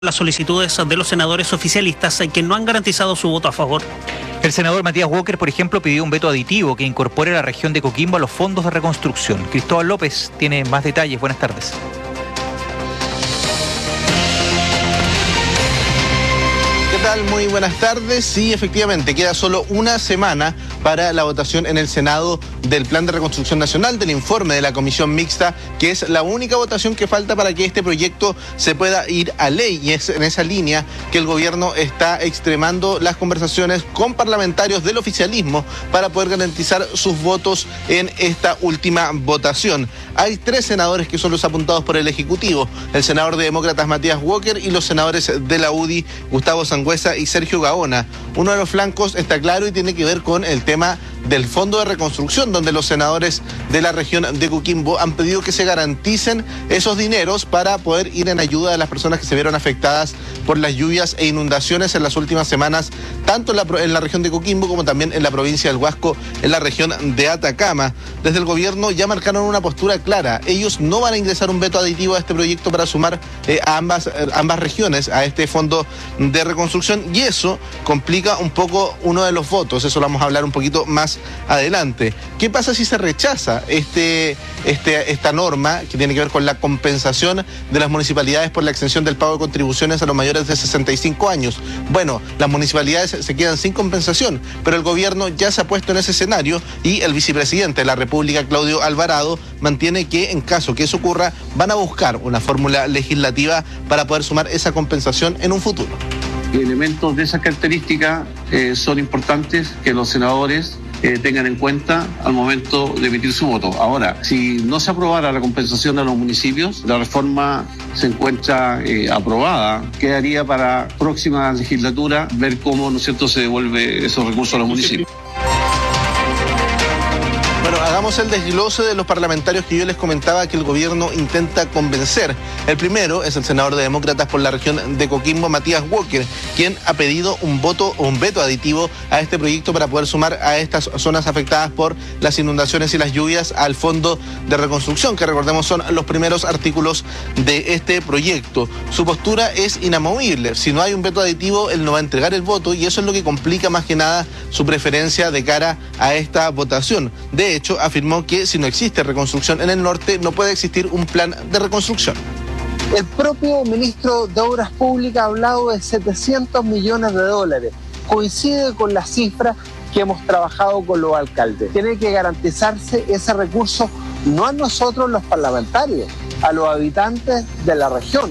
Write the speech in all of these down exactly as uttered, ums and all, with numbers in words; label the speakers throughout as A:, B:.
A: las solicitudes de los senadores oficialistas que no han garantizado su voto a favor.
B: El senador Matías Walker, por ejemplo, pidió un veto aditivo que incorpore a la región de Coquimbo a los fondos de reconstrucción. Cristóbal López tiene más detalles. Buenas tardes.
C: ¿Qué tal? Muy buenas tardes. Sí, efectivamente, queda solo una semana para la votación en el Senado del Plan de Reconstrucción Nacional, del informe de la Comisión Mixta, que es la única votación que falta para que este proyecto se pueda ir a ley. Y es en esa línea que el gobierno está extremando las conversaciones con parlamentarios del oficialismo para poder garantizar sus votos en esta última votación. Hay tres senadores que son los apuntados por el Ejecutivo: el senador de Demócratas Matías Walker y los senadores de la U D I Gustavo Sangüesa y Sergio Gaona. Uno de los flancos está claro y tiene que ver con el tema del Fondo de Reconstrucción, donde los senadores de la región de Coquimbo han pedido que se garanticen esos dineros para poder ir en ayuda de las personas que se vieron afectadas por las lluvias e inundaciones en las últimas semanas, tanto en la, en la región de Coquimbo como también en la provincia del Huasco, en la región de Atacama. Desde el gobierno ya marcaron una postura clara: ellos no van a ingresar un veto aditivo a este proyecto para sumar eh, a ambas, eh, ambas regiones a este Fondo de Reconstrucción, y eso complica un poco uno de los votos. Eso lo vamos a hablar un poquito más adelante. ¿Qué pasa si se rechaza este, este, esta norma que tiene que ver con la compensación de las municipalidades por la exención del pago de contribuciones a los mayores de sesenta y cinco años? Bueno, las municipalidades se quedan sin compensación, pero el gobierno ya se ha puesto en ese escenario y el vicepresidente de la República, Claudio Alvarado, mantiene que en caso que eso ocurra van a buscar una fórmula legislativa para poder sumar esa compensación en un futuro.
D: Elementos de esa característica eh, son importantes que los senadores Eh, tengan en cuenta al momento de emitir su voto. Ahora, si no se aprobara la compensación a los municipios, la reforma se encuentra eh, aprobada, quedaría para próxima legislatura ver cómo, ¿no es cierto?, se devuelve esos recursos a los municipios.
C: Bueno, hagamos el desglose de los parlamentarios que yo les comentaba que el gobierno intenta convencer. El primero es el senador de Demócratas por la región de Coquimbo, Matías Walker, quien ha pedido un voto o un veto aditivo a este proyecto para poder sumar a estas zonas afectadas por las inundaciones y las lluvias al Fondo de Reconstrucción, que recordemos son los primeros artículos de este proyecto. Su postura es inamovible: si no hay un veto aditivo, él no va a entregar el voto, y eso es lo que complica más que nada su preferencia de cara a esta votación. De hecho, afirmó que si no existe reconstrucción en el norte, no puede existir un plan de reconstrucción.
E: El propio ministro de Obras Públicas ha hablado de setecientos millones de dólares. Coincide con la cifra que hemos trabajado con los alcaldes. Tiene que garantizarse ese recurso no a nosotros los parlamentarios, a los habitantes de la región.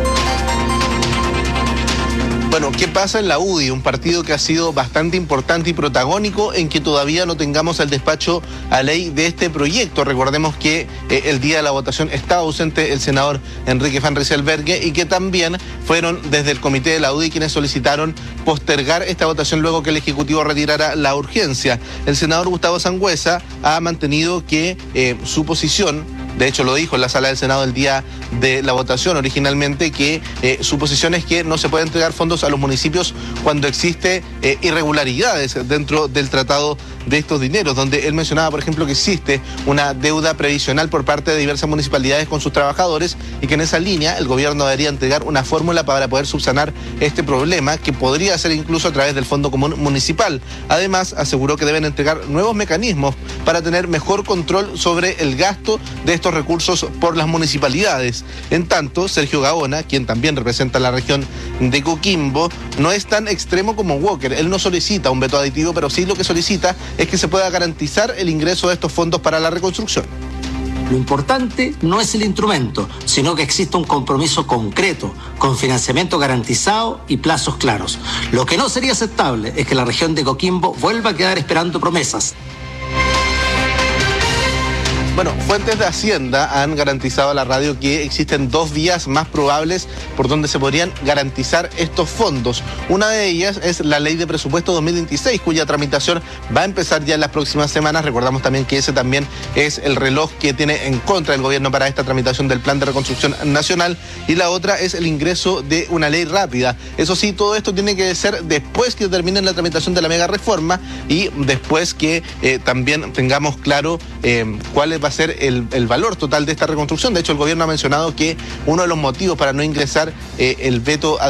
C: Bueno, ¿qué pasa en la U D I? Un partido que ha sido bastante importante y protagónico en que todavía no tengamos el despacho a ley de este proyecto. Recordemos que eh, el día de la votación estaba ausente el senador Enrique Van Rysselberghe, y que también fueron desde el comité de la U D I quienes solicitaron postergar esta votación luego que el Ejecutivo retirara la urgencia. El senador Gustavo Sangüesa ha mantenido que eh, su posición, de hecho lo dijo en la sala del Senado el día de la votación originalmente, que eh, su posición es que no se puede entregar fondos a los municipios cuando existe eh, irregularidades dentro del tratado de estos dineros, donde él mencionaba, por ejemplo, que existe una deuda previsional por parte de diversas municipalidades con sus trabajadores, y que en esa línea el gobierno debería entregar una fórmula para poder subsanar este problema, que podría ser incluso a través del Fondo Común Municipal. Además, aseguró que deben entregar nuevos mecanismos para tener mejor control sobre el gasto de estos recursos por las municipalidades. En tanto, Sergio Gaona, quien también representa la región de Coquimbo, no es tan extremo como Walker. Él no solicita un veto aditivo, pero sí lo que solicita es que se pueda garantizar el ingreso de estos fondos para la reconstrucción.
F: Lo importante no es el instrumento, sino que exista un compromiso concreto, con financiamiento garantizado y plazos claros. Lo que no sería aceptable es que la región de Coquimbo vuelva a quedar esperando promesas.
C: Bueno, fuentes de Hacienda han garantizado a la radio que existen dos vías más probables por donde se podrían garantizar estos fondos. Una de ellas es la Ley de Presupuesto dos mil veintiséis, cuya tramitación va a empezar ya en las próximas semanas. Recordamos también que ese también es el reloj que tiene en contra el gobierno para esta tramitación del Plan de Reconstrucción Nacional. Y la otra es el ingreso de una ley rápida. Eso sí, todo esto tiene que ser después que termine la tramitación de la mega reforma y después que eh, también tengamos claro eh, cuál va a ser el, el valor total de esta reconstrucción. De hecho, el gobierno ha mencionado que uno de los motivos para no ingresar eh, el veto